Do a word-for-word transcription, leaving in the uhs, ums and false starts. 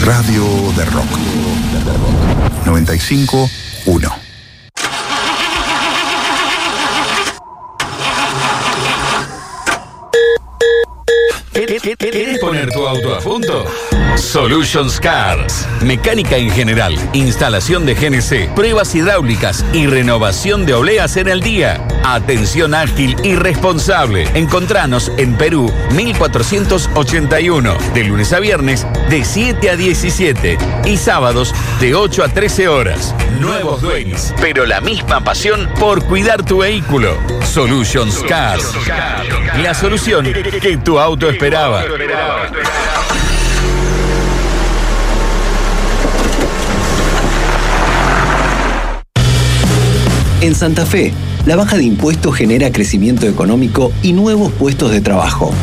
Radio de Rock. noventa y cinco punto uno. ¿Quieres poner tu auto a punto? Solutions Cars. Mecánica en general, instalación de G N C, pruebas hidráulicas y renovación de obleas en el día. Atención ágil y responsable. Encontranos en Perú mil cuatrocientos ochenta y uno, de lunes a viernes de siete a diecisiete y sábados de ocho a trece horas. Nuevos dueños, pero la misma pasión por cuidar tu vehículo. Solutions Cars. La solución que tu auto esperaba. En Santa Fe, la baja de impuestos genera crecimiento económico y nuevos puestos de trabajo.